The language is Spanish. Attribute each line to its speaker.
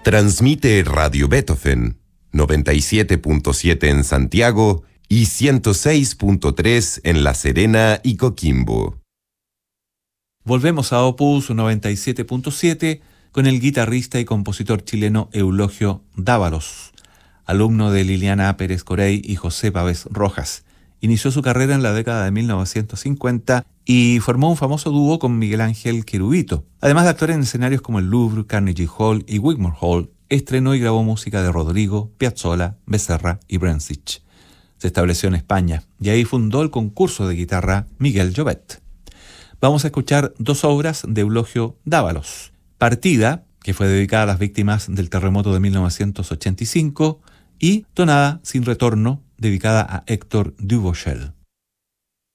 Speaker 1: Transmite Radio Beethoven, 97.7 en Santiago y 106.3 en La Serena y Coquimbo.
Speaker 2: Volvemos a Opus 97.7 con el guitarrista y compositor chileno Eulogio Dávalos, alumno de Liliana Pérez Corey y José Pavés Rojas. Inició su carrera en la década de 1950 y formó un famoso dúo con Miguel Ángel Querubito. Además de actuar en escenarios como el Louvre, Carnegie Hall y Wigmore Hall, estrenó y grabó música de Rodrigo, Piazzolla, Becerra y Brensich. Se estableció en España y ahí fundó el concurso de guitarra Miguel Llobet. Vamos a escuchar dos obras de Eulogio Dávalos. Partida, que fue dedicada a las víctimas del terremoto de 1985, y Tonada sin retorno, dedicada a Héctor Duvauchel.